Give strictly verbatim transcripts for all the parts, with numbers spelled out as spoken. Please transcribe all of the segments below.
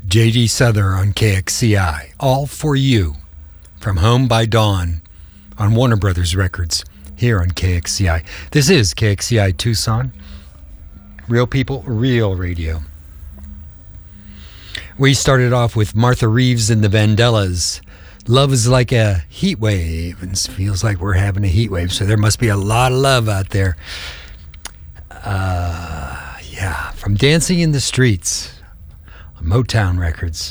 J D Souther on K X C I. All for You from Home by Dawn on Warner Brothers Records here on K X C I. This is K X C I Tucson. Real people, real radio. We started off with Martha Reeves and the Vandellas. Love is like a heat wave, and it feels like we're having a heat wave, so there must be a lot of love out there. Uh, yeah, from Dancing in the Streets on Motown Records.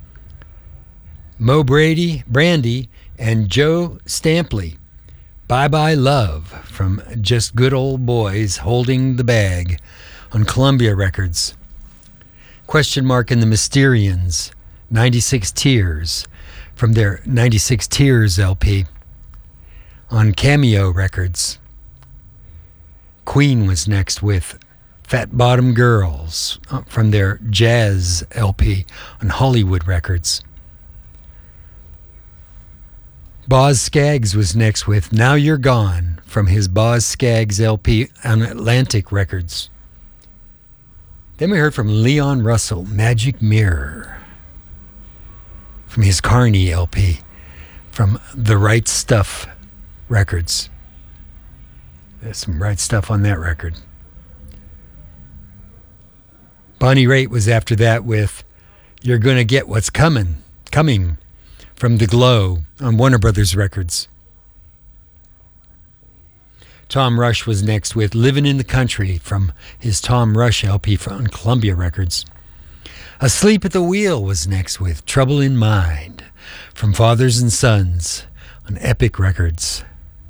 Mo Brady, Brandy, and Joe Stampley. Bye Bye Love from Just Good Old Boys Holding the Bag on Columbia Records. Question Mark and the Mysterians, ninety-six Tears from their ninety-six Tears L P on Cameo Records. Queen was next with Fat Bottom Girls from their Jazz L P on Hollywood Records. Boz Scaggs was next with Now You're Gone from his Boz Scaggs L P on Atlantic Records. Then we heard from Leon Russell, Magic Mirror, from his Carney L P, from The Right Stuff Records. There's some right stuff on that record. Bonnie Raitt was after that with You're Gonna Get What's Coming, Coming from The Glow on Warner Brothers Records. Tom Rush was next with Living in the Country from his Tom Rush L P on Columbia Records. Asleep at the Wheel was next with Trouble in Mind from Fathers and Sons on Epic Records.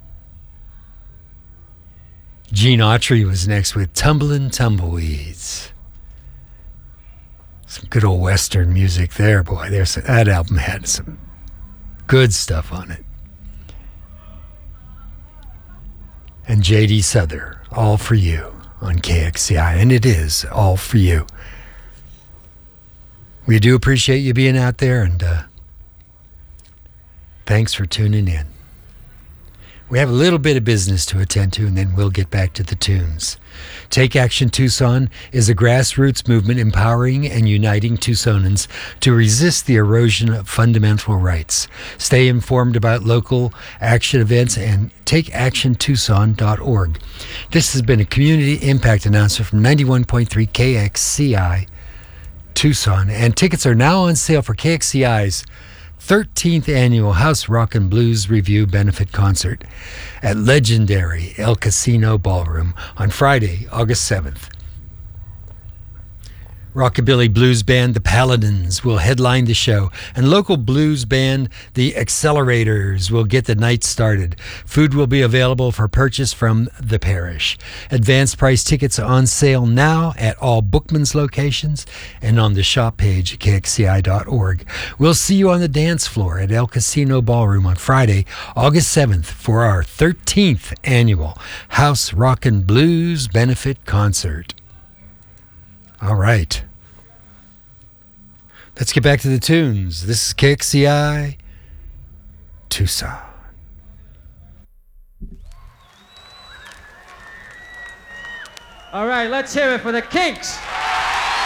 Gene Autry was next with Tumblin' Tumbleweeds. Some good old Western music there, boy. There's that album had some good stuff on it. And J D Souther, All for You on K X C I, and it is all for you. We do appreciate you being out there, and uh, thanks for tuning in. We have a little bit of business to attend to, and then we'll get back to the tunes. Take Action Tucson is a grassroots movement empowering and uniting Tucsonans to resist the erosion of fundamental rights. Stay informed about local action events and take action tucson dot org. This has been a community impact announcement from ninety-one point three K X C I Tucson, and tickets are now on sale for K X C I's thirteenth Annual House Rock and Blues Review Benefit Concert at legendary El Casino Ballroom on Friday, August seventh. Rockabilly blues band The Paladins will headline the show, and local blues band The Accelerators will get the night started. Food will be available for purchase from the parish. Advanced price tickets on sale now at all Bookman's locations and on the shop page at K X C I dot org. We'll see you on the dance floor at El Casino Ballroom on Friday, August seventh for our thirteenth Annual House Rock and Blues Benefit Concert. All right. Let's get back to the tunes. This is K X C I Tucson. All right, let's hear it for the Kinks.